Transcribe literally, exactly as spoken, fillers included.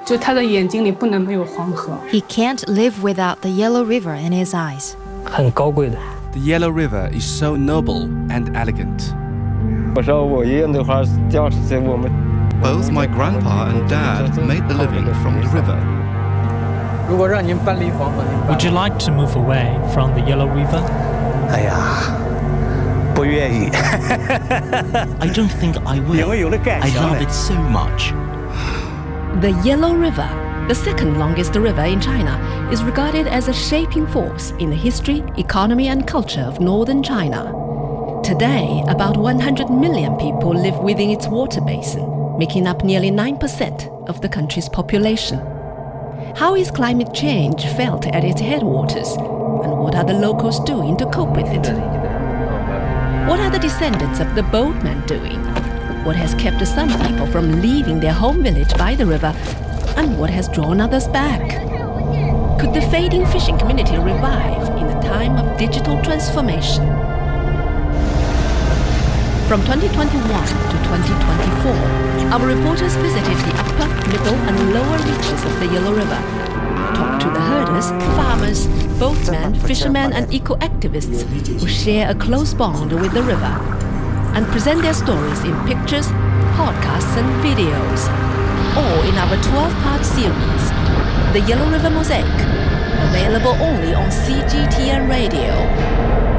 就他的眼睛里不能没有黄河。 He can't live without the Yellow River in his eyes. 很高贵的。 The Yellow River is so noble and elegant. 我说我爷爷那会儿钓是我们。 Both my grandpa and dad made the living from the river. 如果让您搬离黄河， Would you like to move away from the Yellow River? 哎呀，不愿意。 I don't think I will. 因为有了感 I 情 love it so much. The Yellow River, the second longest river in China, is regarded as a shaping force in the history, economy, and culture of northern China. Today, about one hundred million people live within its water basin, making up nearly nine percent of the country's population. How is climate change felt at its headwaters, and what are the locals doing to cope with it? What are the descendants of the boatmen doing? What has kept some people from leaving their home village by the river, and what has drawn others back? Could the fading fishing community revive in a time of digital transformation? From twenty twenty-one to twenty twenty-four, our reporters visited the upper, middle, and lower reaches of the Yellow River, talked to the herders, farmers, boatmen, fishermen, and eco-activists who share a close bond with the river, and present their stories in pictures, podcasts, and videos, all in our twelve-part series, The Yellow River Mosaic, available only on C G T N Radio.